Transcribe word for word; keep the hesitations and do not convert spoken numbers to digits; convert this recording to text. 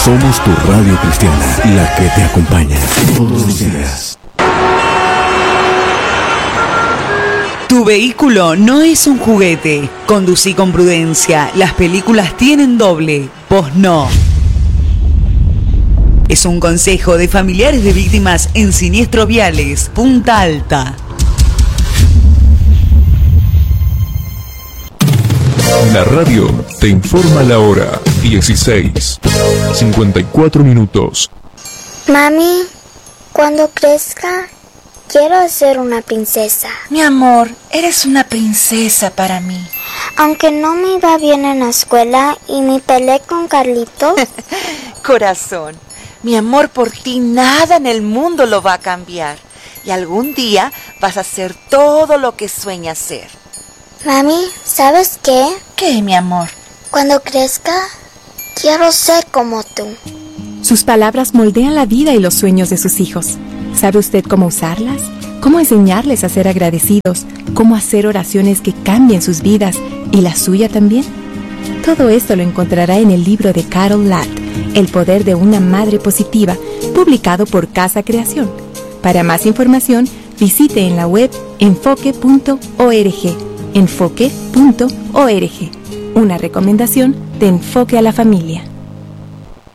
Somos tu radio cristiana, la que te acompaña todos los días. Tu vehículo no es un juguete. Conducí con prudencia. Las películas tienen doble. Vos no. Es un consejo de familiares de víctimas en siniestros viales. Punta Alta. La radio te informa la hora. dieciséis, cincuenta y cuatro minutos. Mami, cuando crezca, quiero ser una princesa. Mi amor, eres una princesa para mí. Aunque no me iba bien en la escuela y me peleé con Carlitos. Corazón, mi amor por ti nada en el mundo lo va a cambiar. Y algún día vas a hacer todo lo que sueñas ser. Mami, ¿sabes qué? ¿Qué, mi amor? Cuando crezca, quiero ser como tú. Sus palabras moldean la vida y los sueños de sus hijos. ¿Sabe usted cómo usarlas? ¿Cómo enseñarles a ser agradecidos? ¿Cómo hacer oraciones que cambien sus vidas y la suya también? Todo esto lo encontrará en el libro de Carol Ladd, El poder de una madre positiva, publicado por Casa Creación. Para más información, visite en la web enfoque punto org. enfoque punto org. Una recomendación de Enfoque a la Familia.